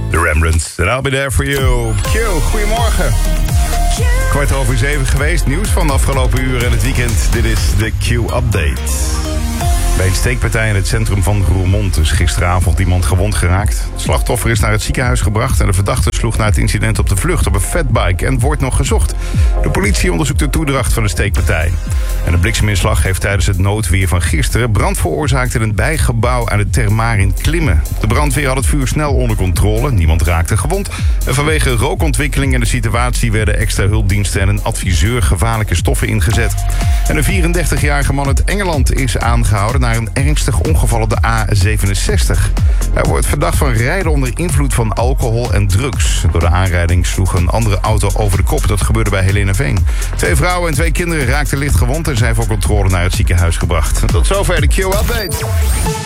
The Rembrandts, and I'll be there for you. Q, goedemorgen. 7:15 geweest, nieuws van de afgelopen uren en het weekend. Dit is de Q-update. Bij een steekpartij in het centrum van Roermond is gisteravond iemand gewond geraakt. Het slachtoffer is naar het ziekenhuis gebracht en de verdachte sloeg na het incident op de vlucht op een fatbike en wordt nog gezocht. De politie onderzoekt de toedracht van de steekpartij. En een blikseminslag heeft tijdens het noodweer van gisteren brand veroorzaakt in een bijgebouw aan de Termaar in Klimmen. De brandweer had het vuur snel onder controle, niemand raakte gewond. En vanwege rookontwikkeling en de situatie werden extra hulpdiensten en een adviseur gevaarlijke stoffen ingezet. En een 34-jarige man uit Engeland is aangehouden naar een ernstig ongeval op de A67. Hij wordt verdacht van rijden onder invloed van alcohol en drugs. Door de aanrijding sloeg een andere auto over de kop. Dat gebeurde bij Helenaveen. 2 vrouwen en 2 kinderen raakten licht gewond en zijn voor controle naar het ziekenhuis gebracht. Tot zover de Q-update.